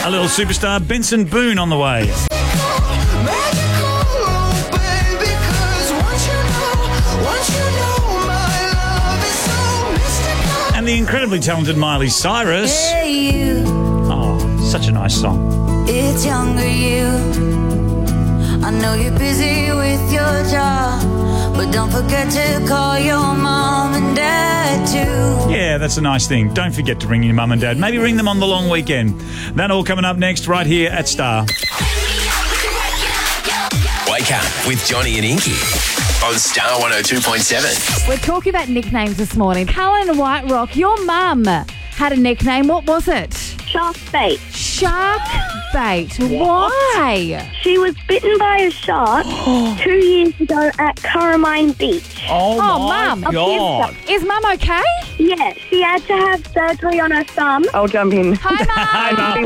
A little superstar Benson Boone on the way. And the incredibly talented Miley Cyrus. Hey, you. Oh, such a nice song. It's younger you. I know you're busy with your job, but don't forget to call your mom and dad too. Yeah, that's a nice thing. Don't forget to ring your mum and dad. Maybe ring them on the long weekend. That all coming up next right here at Star. Wake up with Johnny and Inky on Star 102.7. We're talking about nicknames this morning. Helen White Rock, your mum had a nickname. What was it? Shark bait. Shark bait. Why? She was bitten by a shark 2 years ago at Coromine Beach. Oh my Mum. God. Is Mum okay? Yeah, she had to have surgery on her thumb. I'll jump in. Hi, Mum.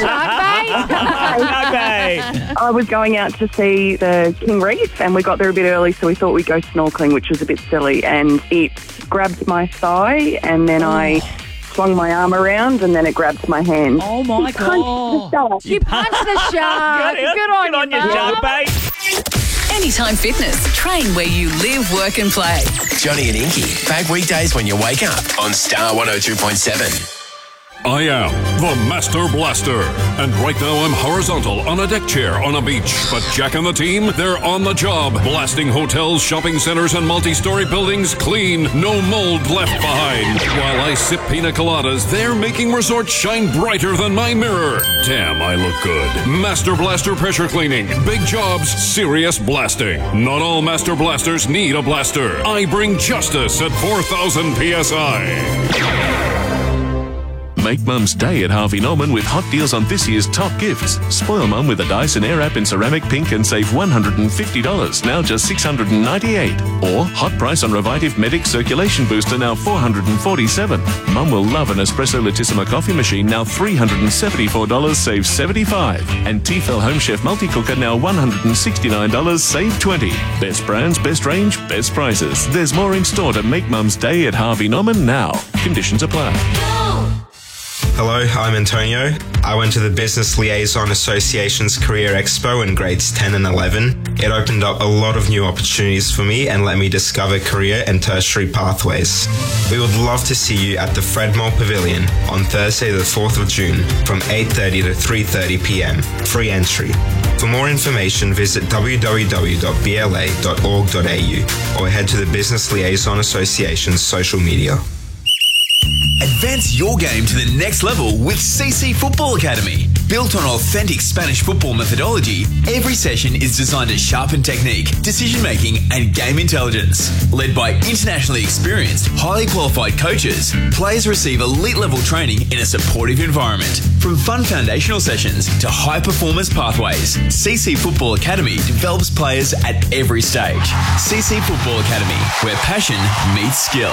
Shark bait. Okay. I was going out to see the King Reef and we got there a bit early, so we thought we'd go snorkeling, which was a bit silly, and it grabbed my thigh and then I swung my arm around and then it grabbed my hand. Oh my God. You punched the shark. Good on you, Shark Mum. bait. Anytime Fitness. Train where you live, work and play. Johnny and Inky, back weekdays when you wake up on Star 102.7. I am the Master Blaster, and right now I'm horizontal on a deck chair on a beach. But Jack and the team, they're on the job, blasting hotels, shopping centers, and multi-story buildings clean, no mold left behind. While I sip pina coladas, they're making resorts shine brighter than my mirror. Damn, I look good. Master Blaster pressure cleaning, big jobs, serious blasting. Not all Master Blasters need a blaster. I bring justice at 4,000 PSI. Make Mum's day at Harvey Norman with hot deals on this year's top gifts. Spoil Mum with a Dyson Airwrap in ceramic pink and save $150, now just $698. Or hot price on Revitive Medic Circulation Booster, now $447. Mum will love an Espresso Latissima coffee machine, now $374, save $75. And Tefal Home Chef Multi-Cooker, now $169, save $20. Best brands, best range, best prices. There's more in store to make Mum's day at Harvey Norman now. Conditions apply. Hello, I'm Antonio. I went to the Business Liaison Association's Career Expo in grades 10 and 11. It opened up a lot of new opportunities for me and let me discover career and tertiary pathways. We would love to see you at the Fredmore Pavilion on Thursday the 4th of June from 8:30 to 3:30 p.m. Free entry. For more information, visit www.bla.org.au or head to the Business Liaison Association's social media. Advance your game to the next level with CC Football Academy. Built on authentic Spanish football methodology, every session is designed to sharpen technique, decision-making and game intelligence. Led by internationally experienced, highly qualified coaches, players receive elite-level training in a supportive environment. From fun foundational sessions to high-performance pathways, CC Football Academy develops players at every stage. CC Football Academy, where passion meets skill.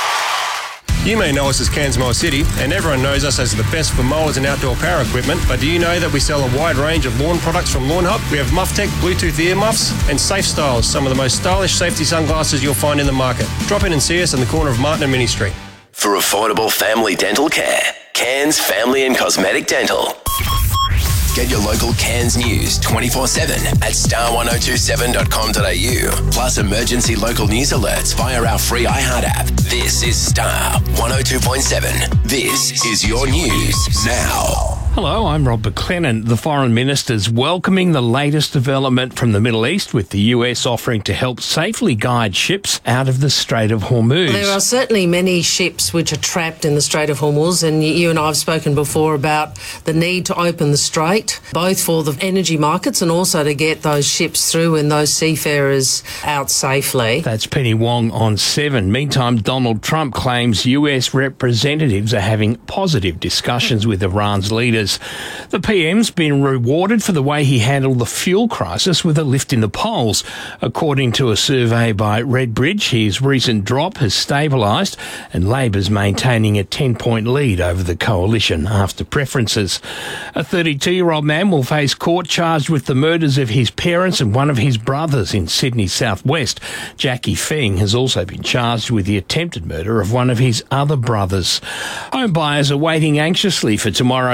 You may know us as Cairns Mower City, and everyone knows us as the best for mowers and outdoor power equipment, but do you know that we sell a wide range of lawn products from Lawn Hub? We have MuffTech Bluetooth ear muffs and Safe Styles, some of the most stylish safety sunglasses you'll find in the market. Drop in and see us on the corner of Martin and Mini Street. For affordable family dental care, Cairns Family and Cosmetic Dental. Get your local Cairns news 24/7 at star1027.com.au. Plus emergency local news alerts via our free iHeart app. This is Star 102.7. This is your news now. Hello, I'm Rob McLennan. The Foreign Minister's welcoming the latest development from the Middle East, with the US offering to help safely guide ships out of the Strait of Hormuz. There are certainly many ships which are trapped in the Strait of Hormuz, and you and I have spoken before about the need to open the strait, both for the energy markets and also to get those ships through and those seafarers out safely. That's Penny Wong on 7. Meantime, Donald Trump claims US representatives are having positive discussions with Iran's leaders. The PM's been rewarded for the way he handled the fuel crisis with a lift in the polls. According to a survey by Redbridge, his recent drop has stabilised and Labor's maintaining a 10-point lead over the coalition after preferences. A 32-year-old man will face court charged with the murders of his parents and one of his brothers in Sydney southwest. Jackie Feng has also been charged with the attempted murder of one of his other brothers. Home buyers are waiting anxiously for tomorrow's interest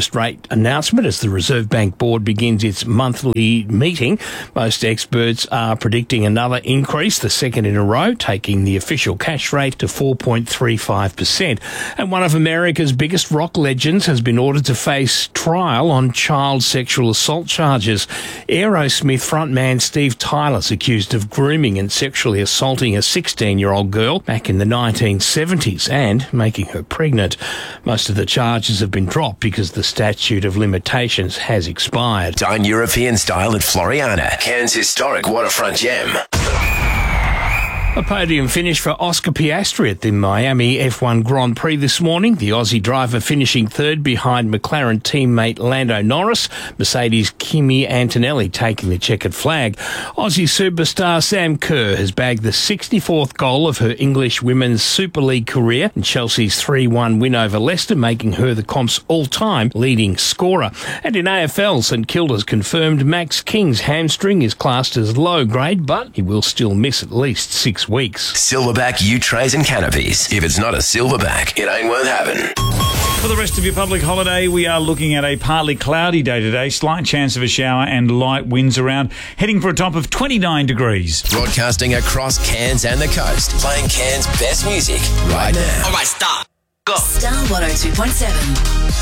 interest rate announcement as the Reserve Bank Board begins its monthly meeting. Most experts are predicting another increase, the second in a row, taking the official cash rate to 4.35%. And one of America's biggest rock legends has been ordered to face trial on child sexual assault charges. Aerosmith frontman Steve Tyler's accused of grooming and sexually assaulting a 16-year-old girl back in the 1970s and making her pregnant. Most of the charges have been dropped because the statute of limitations has expired. Dine European style at Floriana, Cairns' historic waterfront gem. A podium finish for Oscar Piastri at the Miami F1 Grand Prix this morning. The Aussie driver finishing third behind McLaren teammate Lando Norris. Mercedes' Kimi Antonelli taking the checkered flag. Aussie superstar Sam Kerr has bagged the 64th goal of her English Women's Super League career in Chelsea's 3-1 win over Leicester, making her the comp's all-time leading scorer. And in AFL, St Kilda's confirmed Max King's hamstring is classed as low grade, but he will still miss at least 6 weeks. Silverback U-trays and canopies. If it's not a silverback, it ain't worth having. For the rest of your public holiday, we are looking at a partly cloudy day today. Slight chance of a shower and light winds around. Heading for a top of 29 degrees. Broadcasting across Cairns and the coast. Playing Cairns' best music right now. All right, stop. Go. Star 102.7.